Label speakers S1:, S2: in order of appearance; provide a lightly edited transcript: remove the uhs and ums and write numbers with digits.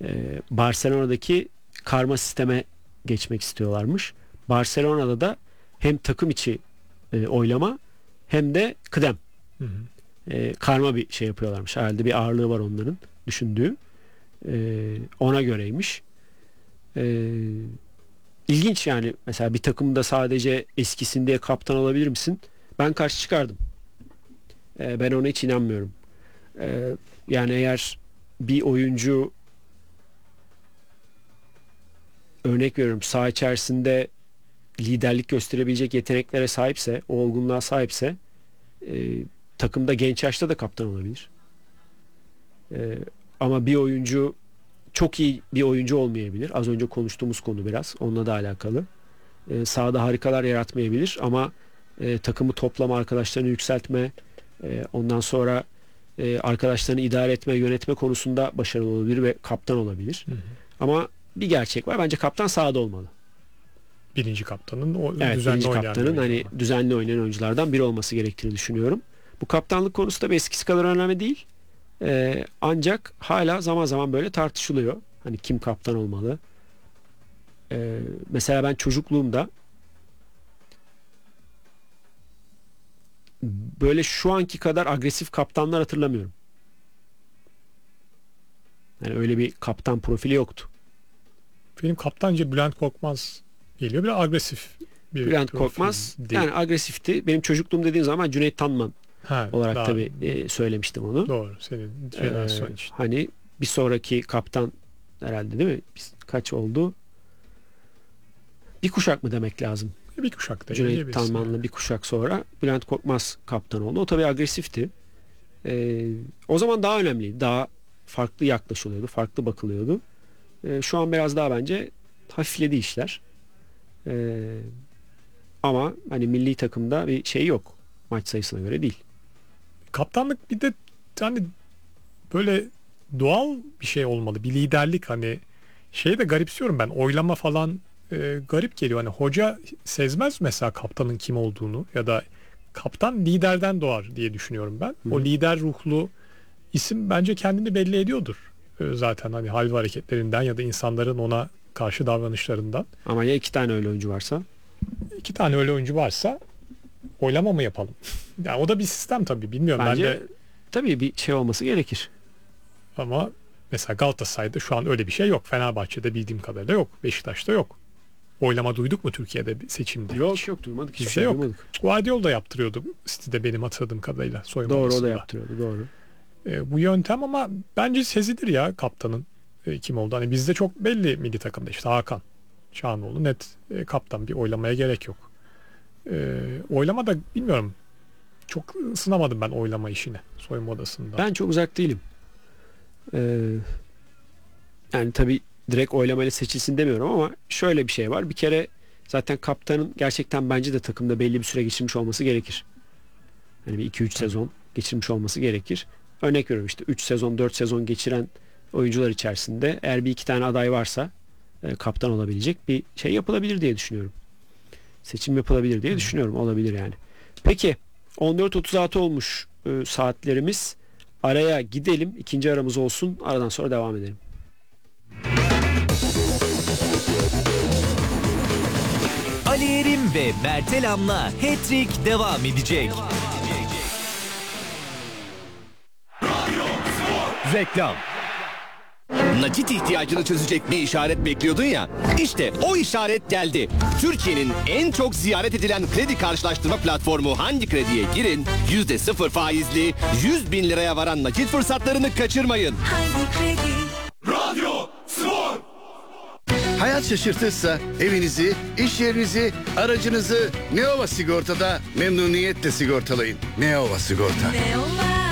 S1: Barcelona'daki karma sisteme geçmek istiyorlarmış. Barcelona'da da hem takım içi oylama hem de kıdem.
S2: Hı hı.
S1: Karma bir şey yapıyorlarmış. Herhalde bir ağırlığı var onların düşündüğü. Ona göreymiş. İlginç yani. Mesela bir takımda sadece eskisin diye kaptan olabilir misin? Ben karşı çıkardım. Ben ona hiç inanmıyorum. Yani eğer bir oyuncu, örnek veriyorum, saha içerisinde liderlik gösterebilecek yeteneklere sahipse, o olgunluğa sahipse takımda genç yaşta da kaptan olabilir. Ama bir oyuncu çok iyi bir oyuncu olmayabilir. Az önce konuştuğumuz konu biraz onunla da alakalı. Sahada harikalar yaratmayabilir ama takımı toplama, arkadaşlarını yükseltme, ondan sonra arkadaşlarını idare etme, yönetme konusunda başarılı olabilir ve kaptan olabilir.
S2: Hı hı.
S1: Ama bir gerçek var. Bence kaptan sahada olmalı.
S2: Birinci kaptanın o
S1: Evet,
S2: düzenli
S1: birinci
S2: oynayan
S1: kaptanın hani
S2: olmalı.
S1: düzenli oynayan oyunculardan biri olması gerektiğini düşünüyorum. Bu kaptanlık konusu da eskisi kadar önemli değil. Ancak hala zaman zaman böyle tartışılıyor. Hani kim kaptan olmalı? Mesela ben çocukluğumda böyle şu anki kadar agresif kaptanlar hatırlamıyorum. Yani öyle bir kaptan profili yoktu.
S2: Benim kaptanca Bülent Korkmaz geliyor. Biraz agresif bir
S1: Bülent
S2: profil
S1: Korkmaz
S2: değil.
S1: yani agresifti. Benim çocukluğum dediğim zaman Cüneyt Tanman
S2: Ha,
S1: olarak
S2: daha
S1: tabii söylemiştim onu.
S2: doğru. Senin jenerasyon için.
S1: Hani bir sonraki kaptan herhalde, değil mi? Kaç oldu? Bir kuşak mı demek lazım?
S2: Bir kuşakta
S1: Cüneyt Tanman'la bir kuşak sonra Bülent Korkmaz kaptan oldu. O tabii agresifti. O zaman daha önemliydi. Daha farklı yaklaşılıyordu. Farklı bakılıyordu. Şu an biraz daha bence hafifledi işler. Ama hani milli takımda bir şey yok. Maç sayısına göre değil.
S2: Kaptanlık bir de hani böyle doğal bir şey olmalı. Bir liderlik, hani şeyi de garipsiyorum ben. Oylama falan garip geliyor. Hani hoca sezmez mesela kaptanın kim olduğunu, ya da kaptan liderden doğar diye düşünüyorum ben.
S1: Hı
S2: O
S1: hı.
S2: lider ruhlu isim bence kendini belli ediyordur. Zaten hani hal ve hareketlerinden ya da insanların ona karşı davranışlarından.
S1: Ama ya iki tane öyle oyuncu varsa?
S2: İki tane öyle oyuncu varsa oylama mı yapalım? Yani o da bir sistem tabii, bilmiyorum ben
S1: Bence
S2: de,
S1: tabii bir şey olması gerekir.
S2: ama mesela Galatasaray'da şu an öyle bir şey yok. Fenerbahçe'de bildiğim kadarıyla yok. Beşiktaş'ta yok. Oylama duyduk mu Türkiye'de bir seçimde?
S1: Yok
S2: Hiç.
S1: yok, duymadık.
S2: Hiçbir
S1: Hiçbir
S2: şey
S1: şey
S2: yok.
S1: duymadık.
S2: Guardiola da yaptırıyordu City'de benim hatırladığım kadarıyla soyunma
S1: Doğru, o da
S2: odasında.
S1: yaptırıyordu, doğru.
S2: Bu yöntem ama bence sezilir ya kaptanın kim oldu. Hani bizde çok belli milli takımda işte Hakan Çağanoğlu net kaptan, bir oylamaya gerek yok. Oylama da bilmiyorum. Çok ısınamadım ben oylama işine soyunma odasında.
S1: Ben çok uzak değilim. Ee, Yani tabii direkt oylamayla seçilsin demiyorum ama şöyle bir şey var. Bir kere zaten kaptanın gerçekten bence de takımda belli bir süre geçirmiş olması gerekir. Hani bir 2-3 sezon geçirmiş olması gerekir. Örnek veriyorum, işte 3 sezon 4 sezon geçiren oyuncular içerisinde eğer bir iki tane aday varsa kaptan olabilecek bir şey yapılabilir diye düşünüyorum. Seçim yapılabilir diye düşünüyorum. Olabilir yani. Peki 14.36 olmuş saatlerimiz. Araya gidelim. İkinci aramız olsun. Aradan sonra devam edelim.
S3: Ali Erim ve Mertelam'la Hat-Trick devam edecek.
S4: Reklam. Nakit ihtiyacını çözecek bir işaret bekliyordun ya. İşte o işaret geldi. Türkiye'nin en çok ziyaret edilen kredi karşılaştırma platformu Hangi Kredi'ye girin. %0 faizli 100 bin liraya varan nakit fırsatlarını kaçırmayın.
S5: Hangi Kredi?
S6: Radyo Spor.
S7: Hayat şaşırtırsa evinizi, iş yerinizi, aracınızı Neova Sigorta'da memnuniyetle sigortalayın. Neova Sigorta.
S5: Ne ola?